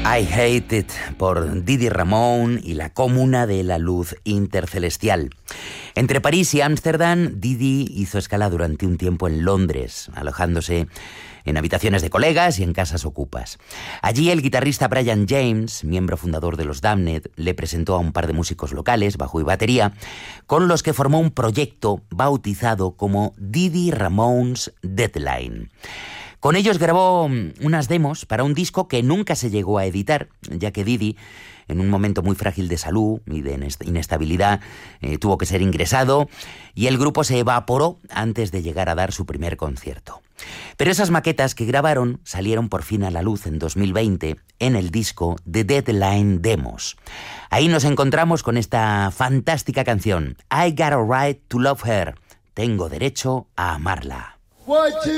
I Hate It por Didi Ramone y la Comuna de la Luz Intercelestial. Entre París y Ámsterdam, Didi hizo escala durante un tiempo en Londres, alojándose en habitaciones de colegas y en casas ocupas. Allí el guitarrista Brian James, miembro fundador de los Damned, le presentó a un par de músicos locales, bajo y batería, con los que formó un proyecto bautizado como Didi Ramone's Deadline. Con ellos grabó unas demos para un disco que nunca se llegó a editar, ya que Didi, en un momento muy frágil de salud y de inestabilidad, tuvo que ser ingresado y el grupo se evaporó antes de llegar a dar su primer concierto. Pero esas maquetas que grabaron salieron por fin a la luz en 2020 en el disco The Deadline Demos. Ahí nos encontramos con esta fantástica canción, I Got a Right to Love Her, tengo derecho a amarla. 1, 2,